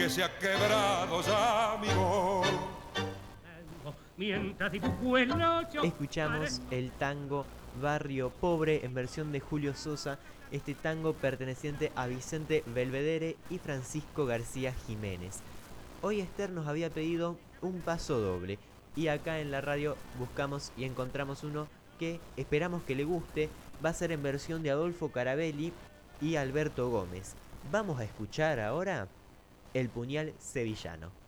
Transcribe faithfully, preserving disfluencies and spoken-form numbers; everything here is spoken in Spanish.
que se ha quebrado ya mi voz. Mientras dibujo el ocho. Escuchamos el tango Barrio Pobre en versión de Julio Sosa, este tango perteneciente a Vicente Belvedere y Francisco García Jiménez. Hoy Esther nos había pedido un paso doble y acá en la radio buscamos y encontramos uno que esperamos que le guste. Va a ser en versión de Adolfo Carabelli y Alberto Gómez. Vamos a escuchar ahora El Puñal Sevillano.